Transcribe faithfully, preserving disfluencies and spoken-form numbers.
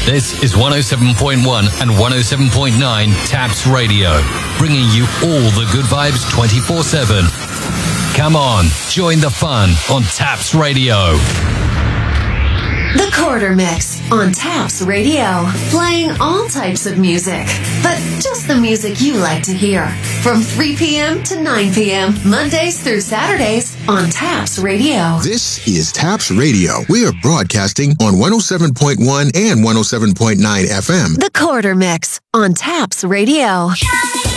This is one oh seven point one and one oh seven point nine Taps Radio, bringing you all the good vibes twenty-four seven. Come on, join the fun on Taps Radio. The Quarter Mix on Taps Radio, playing all types of music, but just the music you like to hear. From three p.m. to nine p.m., Mondays through Saturdays on Taps Radio. This is Taps Radio. We are broadcasting on one oh seven point one and one oh seven point nine F M. The Quarter Mix on Taps Radio.